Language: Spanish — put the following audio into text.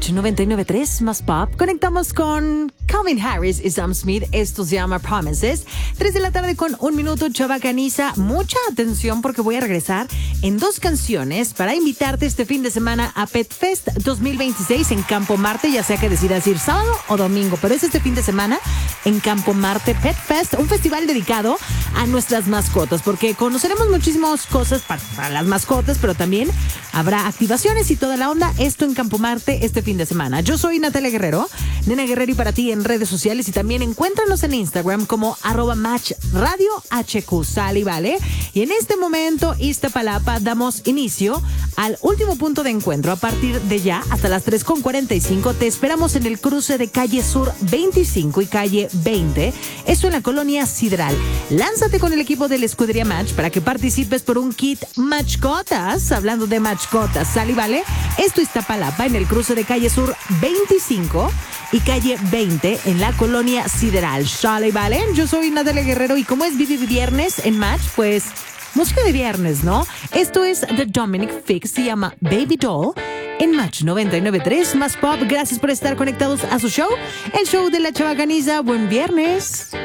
Match 99.3 más pop. Conectamos con Calvin Harris y Sam Smith. Esto se llama Promises. 3 de la tarde con 1 minuto, Chava Caniza. Mucha atención porque voy a regresar en 2 canciones para invitarte este fin de semana a Pet Fest 2026 en Campo Marte, ya sea que decidas ir sábado o domingo, pero es este fin de semana en Campo Marte Pet Fest, un festival dedicado a nuestras mascotas, porque conoceremos muchísimas cosas para las mascotas, pero también habrá activaciones y toda la onda. Esto en Campo Marte este fin de semana. Yo soy Natalia Guerrero, Nena Guerrero, y para ti en redes sociales, y también encuéntranos en Instagram como @matchradiohq, sale y vale. Y en este momento, Iztapalapa, damos inicio al último punto de encuentro. A partir de ya, hasta las 3:45, te esperamos en el cruce de calle Sur 25 y calle 20. Esto en la colonia Sidral. Lánzate con el equipo de la Escudería Match para que participes por un kit Matchcotas. Hablando de Matchcotas, sale y vale. Esto Iztapalapa, en el cruce de calle Sur 25 y calle 20 en la colonia Sideral. Sale y vale. Yo soy Natalia Guerrero, y como es viernes en Match, pues música de viernes, ¿no? Esto es The Dominic Fix, se llama Baby Doll, en Match 99.3 más pop. Gracias por estar conectados a su show, el show de la Chava Caniza. Buen viernes.